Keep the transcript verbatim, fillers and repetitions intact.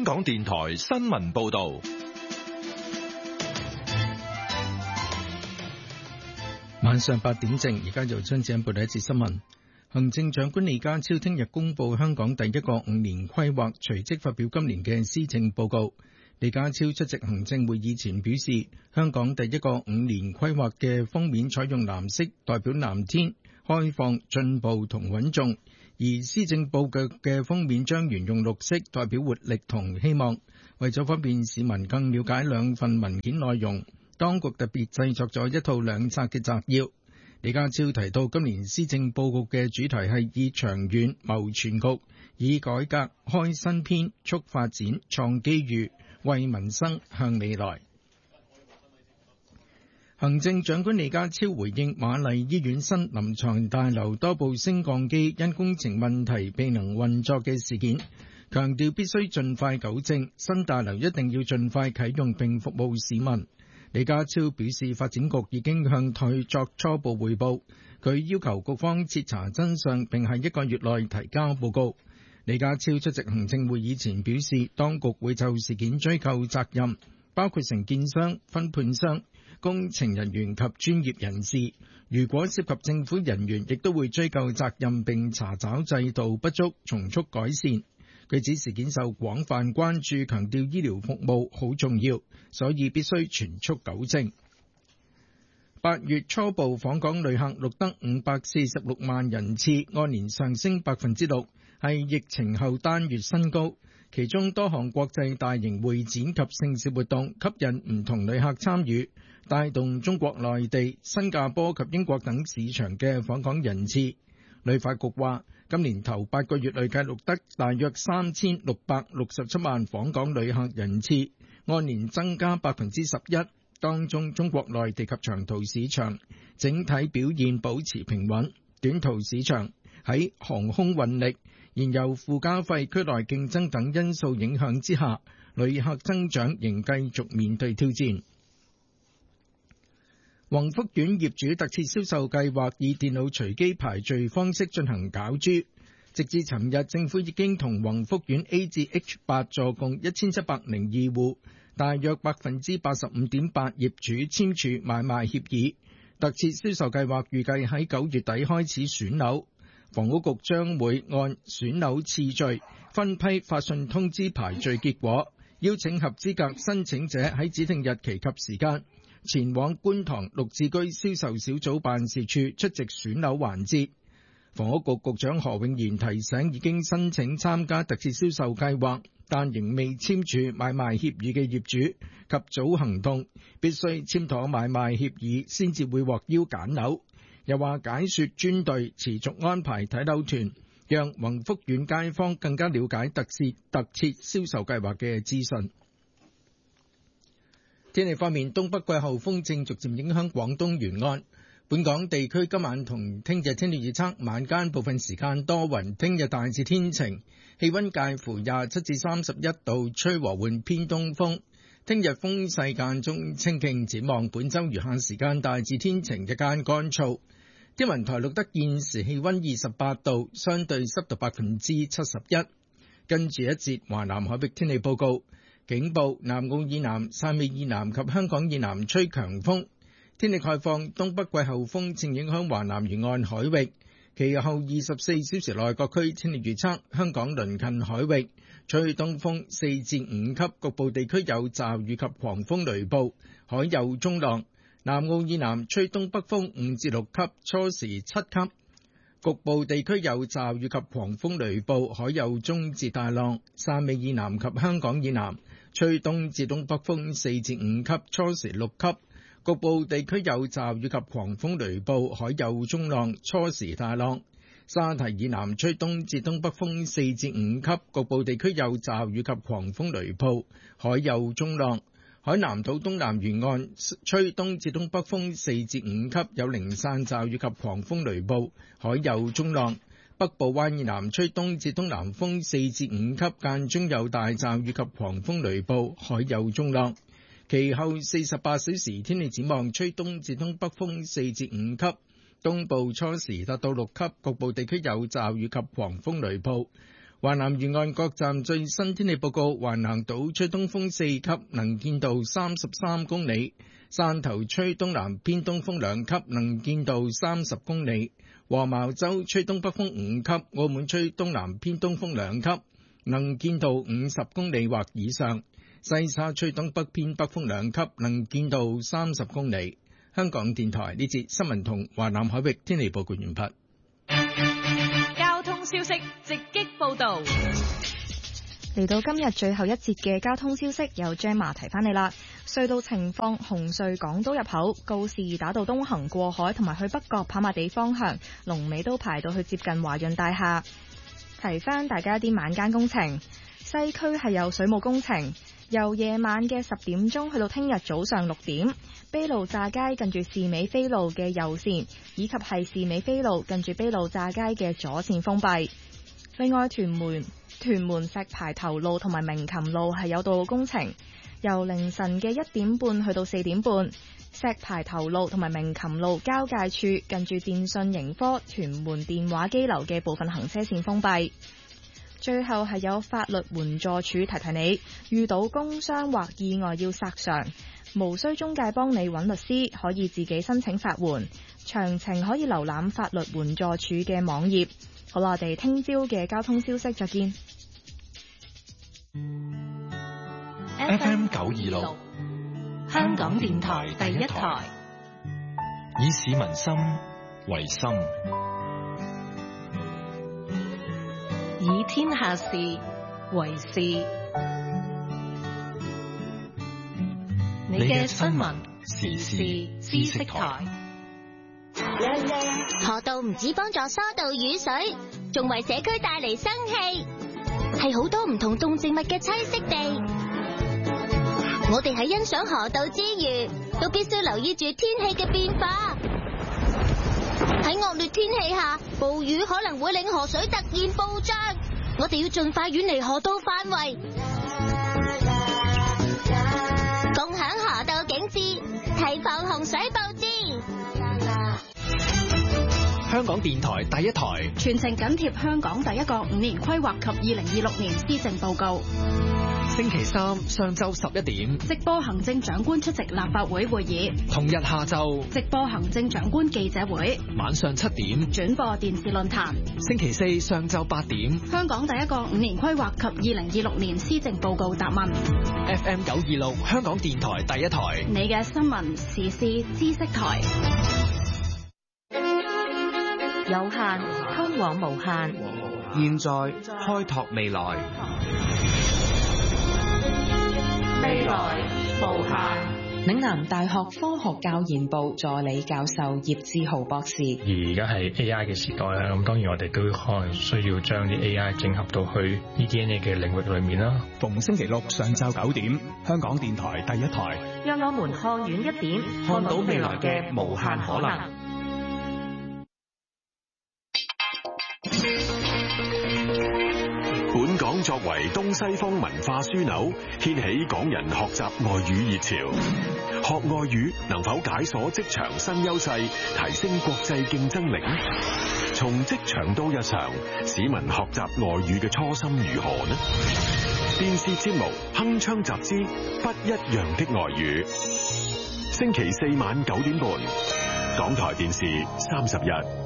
港電台新聞報道。 晚上八點正，而家由張子欣報第一次新聞。行政長官李家超聽日公布香港第一個五年規劃，隨即發表今年嘅施政報告。李家超出席行政會議前表示，香港第一個五年規劃嘅封面採用藍色，代表藍天、開放、進步同穩重；而施政報告嘅封面將沿用綠色，代表活力同希望。為咗方便市民更了解兩份文件內容，當局特別製作咗一套兩冊嘅摘要。李家超提到，今年施政報告嘅主題係以長遠謀全局，以改革開新篇，促發展、創機遇，為民生向未來。行政長官李家超回應瑪麗醫院新臨床大樓多部升降機因工程問題未能運作嘅事件，強調必須盡快糾正，新大樓一定要盡快啟用並服務市民。李家超表示，發展局已經向佢作初步匯報，佢要求局方徹查真相，並喺一個月內提交報告。李家超出席行政會議前表示，當局會就事件追究責任，包括承建商、分判商、工程人員及專業人士。如果涉及政府人員，亦都會追究責任並查找制度不足，從速改善。佢指事件受廣泛關注，強調醫療服務好重要，所以必須全速糾正。八月初步訪港旅客錄得五百四十六萬人次，按年上升百分之六，係疫情後單月新高。其中多項國際大型會展及盛事活動吸引唔同旅客參與，帶動中國內地、新加坡及英國等市場嘅訪港人次。旅發局話，今年頭八個月累計錄得大約三千六百六十七萬訪港旅客人次，按年增加百分之十一。當中中國內地及長途市場整體表現保持平穩，短途市場喺航空運力、燃油附加費、區內競爭等因素影響之下，旅客增長仍繼續面對挑戰。宏福苑業主特設銷售計劃以電腦隨機排序方式進行攪珠，直至尋日，政府已經同宏福苑 A 至 H 八座共一千七百零二戶，大約百分之八十五點八業主簽署買賣協議。特設銷售計劃預計喺九月底開始選樓，房屋局將會按選樓次序分批發信通知排序結果，邀請合資格申請者喺指定日期及時間前往觀塘綠置居銷售小組辦事處出席選樓環節。房屋局局長何永賢提醒已經申請參加特設銷售計劃但仍未簽署買賣協議嘅業主及早行動，必須簽妥買賣協議先至會獲邀揀樓。又話解說專隊持續安排睇樓團，讓宏福苑街坊更加了解特設特設銷售計劃嘅資訊。天氣方面，東北季候風正逐漸影響廣東沿岸。本港地區今晚同聽日天氣預測，晚間部分時間多雲，聽日大致天晴，氣溫介乎廿七至三十一度，吹和緩偏東風。聽日風勢間中清勁，展望本週餘下時間大致天晴，日間乾燥。天文台錄得現時氣溫二十八度，相對濕度百分之七十一。跟住一節華南海域天氣報告。警報：南澳以南、汕尾以南及香港以南吹強風。天氣概況：東北季候風正影響華南沿岸海域。其後二十四小時內各區天氣預測：香港鄰近海域吹東風四至五級，局部地區有驟雨及狂風雷暴，海有中浪。南澳以南吹東北風五至六級，初時七級。局部地區有驟雨及狂風雷暴，海有中至大浪。汕尾以南及香港以南吹東至東北風四至五級，初時六級。局部地區有驟雨及狂風雷暴，海有中浪，初時大浪。沙堤以南吹東至東北風四至五級，局部地區有驟雨及狂風雷暴，海有中浪。海南島東南沿岸吹東至東北風四至五級，有零散驟雨及狂風雷暴，海有中浪。北部灣以南吹東至東南風四至五級，間中有大驟雨及狂風雷暴，海有中浪。其後四十八小時天氣展望，吹東至東北風四至五級，東部初時達到六級，局部地區有驟雨及狂風雷暴。 華南沿岸各站最新天氣報告：橫瀾島吹東風四級，能見度三十三公里；汕頭吹東南偏東風兩級，能見度三十公里；黃茅洲吹東北風五級，澳門吹東南偏東風兩級，能見度五十公里或以上；西沙吹東北偏北風兩級，能見度三十公里。香港電台呢節新聞同華南海域天氣報告完畢。 交通消息直擊報道。 嚟到今日最後一節嘅交通消息，由 Gemma 提翻你啦。隧道情況：紅隧港島入口告士打道東行過海同埋去北角跑馬地方向，龍尾都排到去接近華潤大廈。提翻大家一啲晚間工程，西區係有水務工程，由夜晚嘅十點鐘去到聽日早上六點，卑路乍街近住士美菲路嘅右線，以及係士美菲路近住卑路乍街嘅左線封閉。另外，屯門屯門石排頭路同埋鳴琴路係有道路工程，由凌晨嘅一點半去到四點半，石排頭路同埋鳴琴路交界處近住電訊盈科屯門電話機樓嘅部分行車線封閉。最後係有法律援助署提提你，遇到工傷或意外要索償，無需中介幫你揾律師，可以自己申請法援。詳情可以瀏覽法律援助署嘅網頁。好啦，我哋聽朝嘅交通消息再見。 F M 九二六， 香港電台第一台， 以市民心為心， 以天下事為事。你嘅新聞時事知識台。 河道唔止幫助疏導雨水，仲為社區帶嚟生氣，係好多唔同動植物嘅棲息地。我哋喺欣賞河道之餘，都必須留意住天氣嘅變化。喺惡劣天氣下，暴雨可能會令河水突然暴漲，我哋要盡快遠離河道範圍，共享河道景致，提防洪水暴至。 香港電台第一台， 全程緊貼香港第一個五年規劃及二零二六年施政報告。 星期三上晝十一點， 直播行政長官出席立法會會議； 同日下晝， 直播行政長官記者會； 晚上七點， 轉播電視論壇。 星期四上晝八點， 香港第一個五年規劃及二零二六年施政報告答問。 F M 九二六，香港電台第一台， 你嘅新聞時事知識台。 有限通往無限， 現在開拓未來， 未來無限。嶺南大學科學教研部助理教授葉志豪博士。 而家係 A I 嘅時代啦，咁當然我哋都可能需要將啲 A I 整合到去 E D N A 嘅領域裏面啦。 逢星期六上晝九點，香港電台第一台， 讓我們看遠一點， 看到未來嘅無限可能。 本港作為東西方文化樞紐，掀起港人學習外語熱潮。學外語能否解鎖職場新優勢，提升國際競爭力？從職場到日常，市民學習外語嘅初心如何呢？電視節目《鏗鏘集之不一樣的外語》，星期四晚九點半，港台電視三十日。